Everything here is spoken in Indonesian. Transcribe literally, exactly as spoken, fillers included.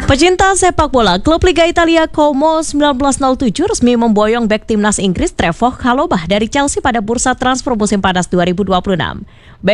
Pecinta sepak bola, klub Liga Italia Como seribu sembilan ratus tujuh resmi memboyong bek timnas Inggris Trevoh Chalobah dari Chelsea pada bursa transfer musim panas dua ribu dua puluh enam.